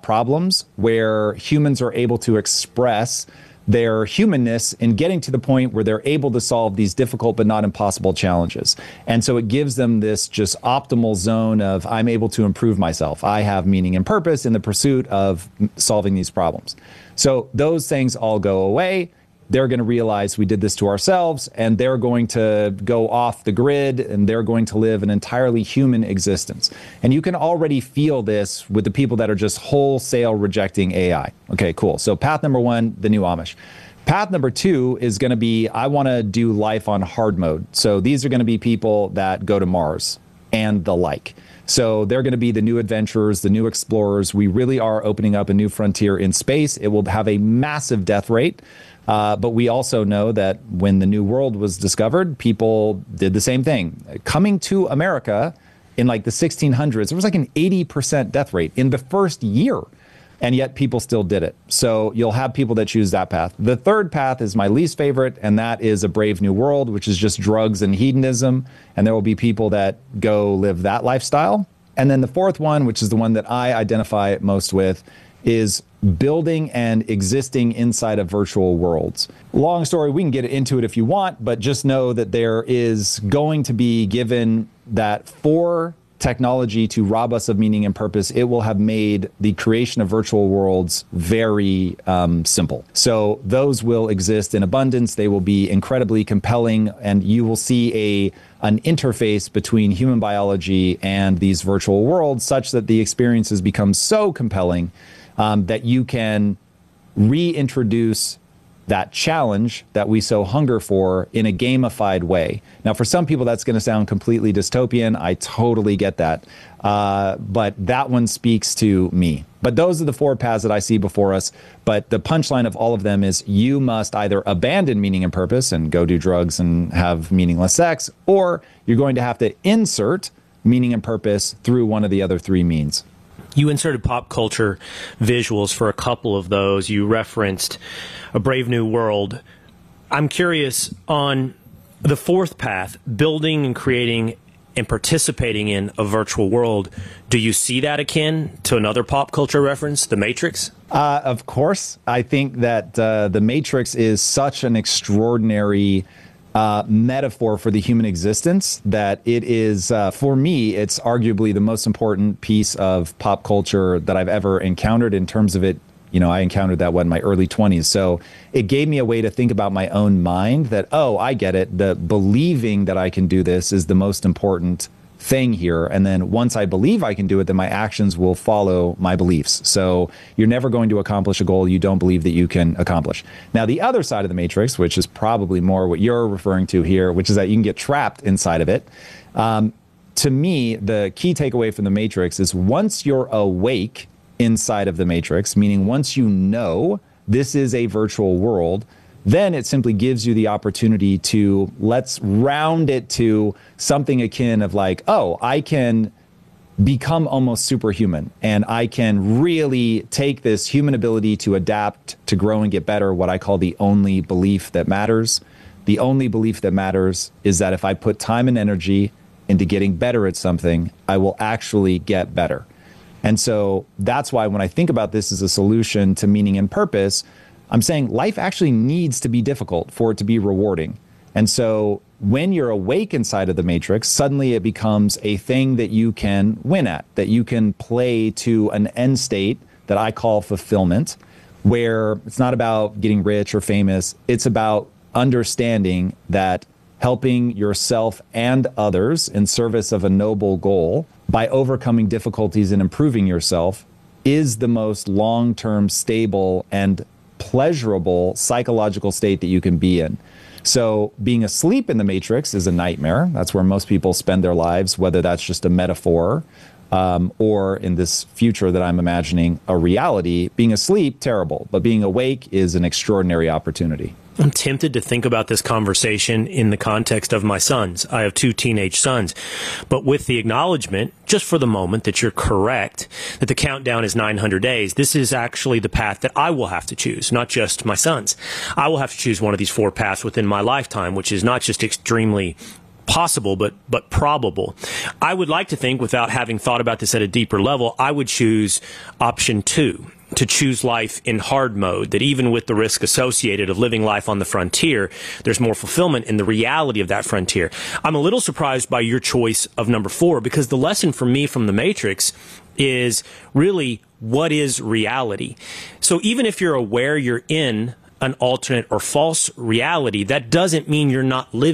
problems where humans are able to express their humanness in getting to the point where they're able to solve these difficult but not impossible challenges. And so it gives them this just optimal zone of, I'm able to improve myself. I have meaning and purpose in the pursuit of solving these problems. So those things all go away. They're going to realize we did this to ourselves, and they're going to go off the grid, and they're going to live an entirely human existence. And you can already feel this with the people that are just wholesale rejecting AI. Okay, cool. So path number one, the new Amish. Path number two is going to be, I want to do life on hard mode. So these are going to be people that go to Mars and the like. So they're going to be the new adventurers, the new explorers. We really are opening up a new frontier in space. It will have a massive death rate. But we also know that when the New World was discovered, people did the same thing. Coming to America in like the 1600s, there was like an 80% death rate in the first year. And yet people still did it. So you'll have people that choose that path. The third path is my least favorite, and that is a Brave New World, which is just drugs and hedonism. And there will be people that go live that lifestyle. And then the fourth one, which is the one that I identify most with, is building and existing inside of virtual worlds. Long story, we can get into it if you want, but just know that there is going to be, given that for technology to rob us of meaning and purpose, it will have made the creation of virtual worlds very simple. So those will exist in abundance. They will be incredibly compelling, and you will see an interface between human biology and these virtual worlds such that the experiences become so compelling that you can reintroduce that challenge that we so hunger for in a gamified way. Now, for some people, that's going to sound completely dystopian. I totally get that. But that one speaks to me. But those are the four paths that I see before us. But the punchline of all of them is you must either abandon meaning and purpose and go do drugs and have meaningless sex, or you're going to have to insert meaning and purpose through one of the other three means. You inserted pop culture visuals for a couple of those. You referenced A Brave New World. I'm curious on the fourth path, building and creating and participating in a virtual world. Do you see that akin to another pop culture reference, The Matrix? Of course. I think that The Matrix is such an extraordinary metaphor for the human existence that it is, for me, it's arguably the most important piece of pop culture that I've ever encountered in terms of it. You know, I encountered that in my early 20s. So it gave me a way to think about my own mind that, oh, I get it. The believing that I can do this is the most important thing here. And then once I believe I can do it, then my actions will follow my beliefs. So you're never going to accomplish a goal you don't believe that you can accomplish. Now, the other side of the Matrix, which is probably more what you're referring to here, which is that you can get trapped inside of it. To me, the key takeaway from the Matrix is once you're awake inside of the Matrix, meaning once you know this is a virtual world, then it simply gives you the opportunity to, let's round it to something akin of like, oh, I can become almost superhuman, and I can really take this human ability to adapt, to grow and get better, what I call the only belief that matters. The only belief that matters is that if I put time and energy into getting better at something, I will actually get better. And so that's why when I think about this as a solution to meaning and purpose, I'm saying life actually needs to be difficult for it to be rewarding. And so when you're awake inside of the Matrix, suddenly it becomes a thing that you can win at, that you can play to an end state that I call fulfillment, where it's not about getting rich or famous. It's about understanding that helping yourself and others in service of a noble goal by overcoming difficulties and improving yourself is the most long-term stable and pleasurable psychological state that you can be in. So being asleep in the Matrix is a nightmare. That's where most people spend their lives, whether that's just a metaphor or in this future that I'm imagining, a reality. Being asleep, terrible, but being awake is an extraordinary opportunity. I'm tempted to think about this conversation in the context of my sons. I have two teenage sons, but with the acknowledgement, just for the moment, that you're correct, that the countdown is 900 days. This is actually the path that I will have to choose, not just my sons. I will have to choose one of these four paths within my lifetime, which is not just extremely possible, but probable. I would like to think, without having thought about this at a deeper level, I would choose option 2, to choose life in hard mode, that even with the risk associated of living life on the frontier, there's more fulfillment in the reality of that frontier. I'm a little surprised by your choice of number 4, because the lesson for me from The Matrix is really, what is reality? So even if you're aware you're in an alternate or false reality, that doesn't mean you're not living